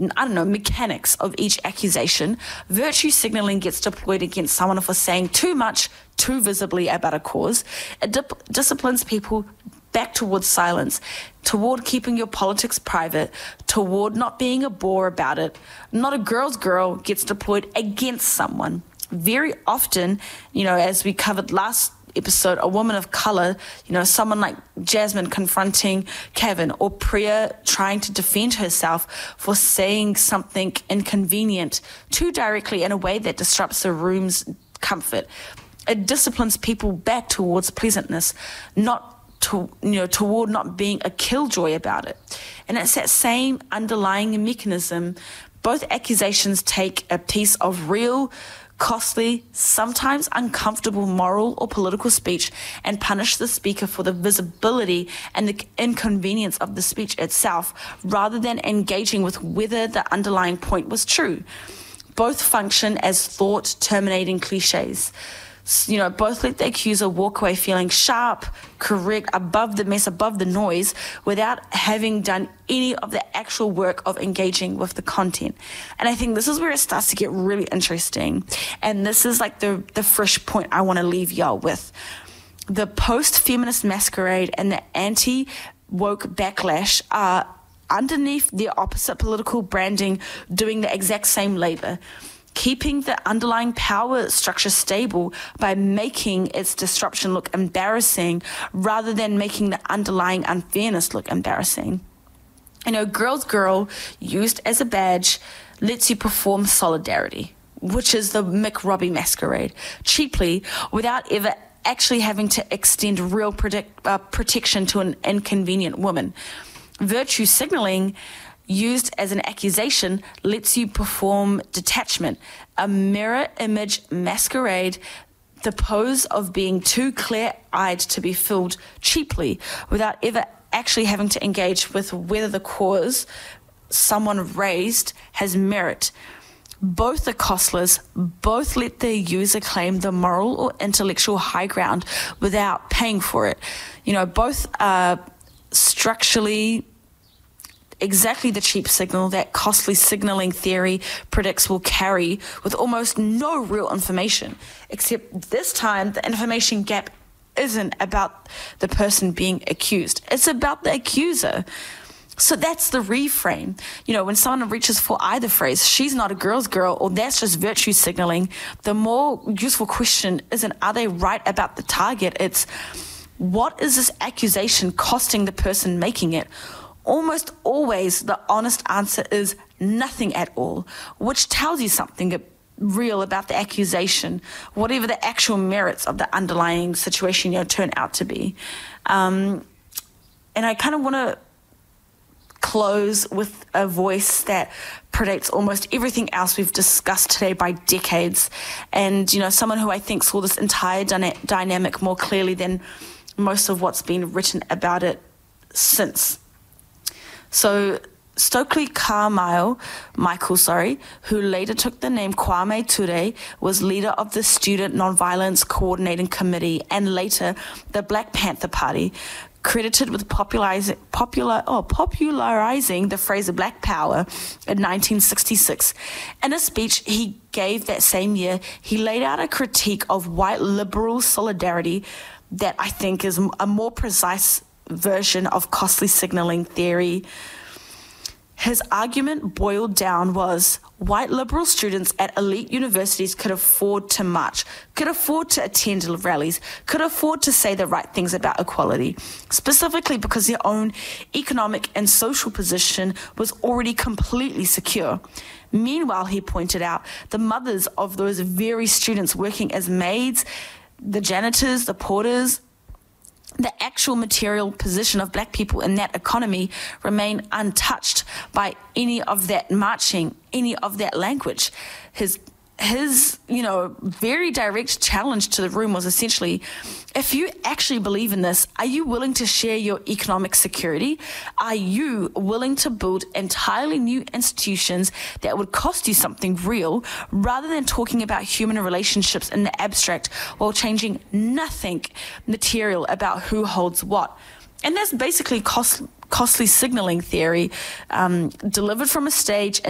I don't know, mechanics of each accusation, virtue signaling gets deployed against someone for saying too much, too visibly about a cause. It disciplines people back towards silence, toward keeping your politics private, toward not being a bore about it. Not a girl's girl gets deployed against someone. Very often, as we covered last episode, a woman of color, someone like Jasmine confronting Kevin, or Priya trying to defend herself for saying something inconvenient too directly in a way that disrupts the room's comfort. It disciplines people back towards pleasantness, toward not being a killjoy about it. And it's that same underlying mechanism. Both accusations take a piece of real, costly, sometimes uncomfortable moral or political speech and punish the speaker for the visibility and the inconvenience of the speech itself, rather than engaging with whether the underlying point was true. Both function as thought-terminating cliches. Both let the accuser walk away feeling sharp, correct, above the mess, above the noise, without having done any of the actual work of engaging with the content. And I think this is where it starts to get really interesting. And this is like the fresh point I want to leave y'all with. The post-feminist masquerade and the anti-woke backlash are underneath their opposite political branding doing the exact same labor, keeping the underlying power structure stable by making its disruption look embarrassing rather than making the underlying unfairness look embarrassing. Girl's girl, used as a badge, lets you perform solidarity, which is the Mick Robbie masquerade, cheaply, without ever actually having to extend real protection to an inconvenient woman. Virtue signaling, used as an accusation, lets you perform detachment, a mirror image masquerade, the pose of being too clear-eyed to be filled cheaply without ever actually having to engage with whether the cause someone raised has merit. Both are costless, both let the user claim the moral or intellectual high ground without paying for it. Both are structurally exactly the cheap signal that costly signaling theory predicts will carry, with almost no real information, except this time the information gap isn't about the person being accused. It's about the accuser. So that's the reframe. When someone reaches for either phrase, she's not a girl's girl, or that's just virtue signaling, the more useful question isn't, are they right about the target? It's, what is this accusation costing the person making it? Almost always the honest answer is nothing at all, which tells you something real about the accusation, whatever the actual merits of the underlying situation turn out to be. And I kind of want to close with a voice that predates almost everything else we've discussed today by decades, and someone who I think saw this entire dynamic more clearly than most of what's been written about it since. So Stokely Michael, who later took the name Kwame Ture, was leader of the Student Nonviolence Coordinating Committee and later the Black Panther Party, credited with popularizing the phrase Black Power in 1966. In a speech he gave that same year, he laid out a critique of white liberal solidarity that I think is a more precise version of costly signaling theory. His argument boiled down was white liberal students at elite universities could afford to march, could afford to attend rallies, could afford to say the right things about equality, specifically because their own economic and social position was already completely secure. Meanwhile, he pointed out, the mothers of those very students working as maids, the janitors, the porters, the actual material position of Black people in that economy remain untouched by any of that marching, any of that language. His very direct challenge to the room was essentially, if you actually believe in this, are you willing to share your economic security? Are you willing to build entirely new institutions that would cost you something real, rather than talking about human relationships in the abstract while changing nothing material about who holds what? And that's basically costly signaling theory, delivered from a stage